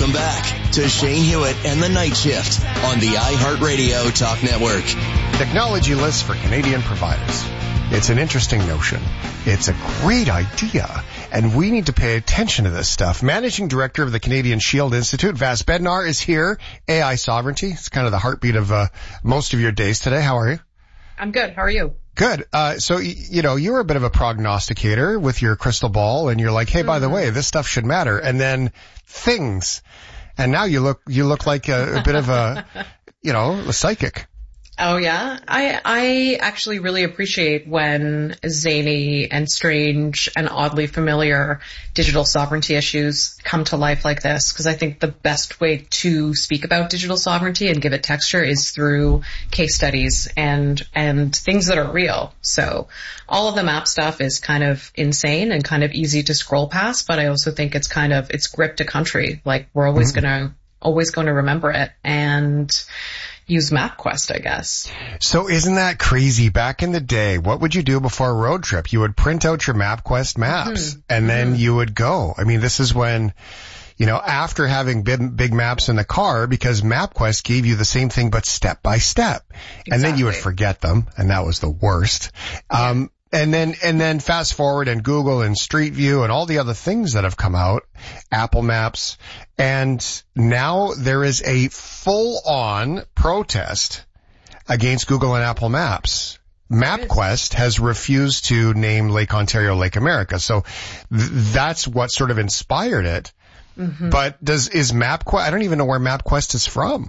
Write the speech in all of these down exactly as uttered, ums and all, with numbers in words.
Welcome back to Shane Hewitt and the Night Shift on the iHeartRadio Talk Network. Technology lists for Canadian providers. It's an interesting notion. It's a great idea, and we need to pay attention to this stuff. Managing Director of the Canadian Shield Institute, Vas Bednar, is here. A I sovereignty. It's kind of the heartbeat of uh, most of your days today. How are you? I'm good. How are you? Good. Uh, so, you know, you were a bit of a prognosticator with your crystal ball, and you're like, hey, mm-hmm. by the way, this stuff should matter. And then things. And now you look, you look like a, a bit of a, you know, a psychic. Oh, yeah. I I actually really appreciate when zany and strange and oddly familiar digital sovereignty issues come to life like this, because I think the best way to speak about digital sovereignty and give it texture is through case studies and and things that are real. So all of the map stuff is kind of insane and kind of easy to scroll past, but I also think it's kind of, it's gripped a country. Like, we're always mm-hmm. going to, always going to remember it. And use MapQuest, I guess. So isn't that crazy? Back in the day, what would you do before a road trip? You would print out your MapQuest maps, mm-hmm. and then mm-hmm. you would go. I mean, this is when, you know, after having big, big maps in the car, because MapQuest gave you the same thing but step by step. Exactly. And then you would forget them, and that was the worst. Yeah. Um, And then, and then fast forward and Google and Street View and all the other things that have come out, Apple Maps, and now there is a full-on protest against Google and Apple Maps. MapQuest has refused to name Lake Ontario Lake America, so th- that's what sort of inspired it. Mm-hmm. But does, is MapQuest, I don't even know where MapQuest is from.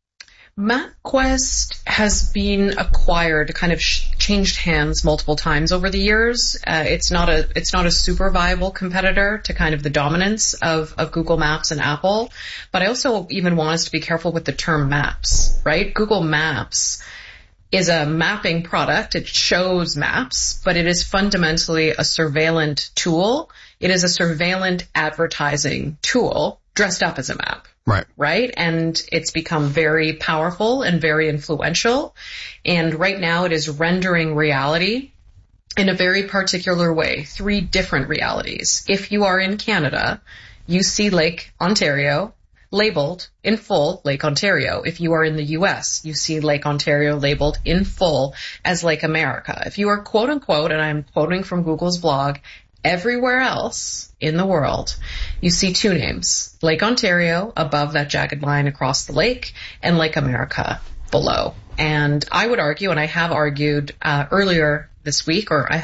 MapQuest has been acquired, kind of sh- changed hands multiple times over the years. Uh, it's not a, it's not a super viable competitor to kind of the dominance of, of Google Maps and Apple. But I also even want us to be careful with the term maps, right? Google Maps is a mapping product. It shows maps, but it is fundamentally a surveillance tool. It is a surveillance advertising tool dressed up as a map. Right. Right. And it's become very powerful and very influential. And right now it is rendering reality in a very particular way, three different realities. If you are in Canada, you see Lake Ontario labeled in full Lake Ontario. If you are in the U S, you see Lake Ontario labeled in full as Lake America. If you are quote unquote, and I'm quoting from Google's blog, everywhere else in the world, you see two names, Lake Ontario above that jagged line across the lake and Lake America below. And I would argue, and I have argued uh, earlier this week, or I have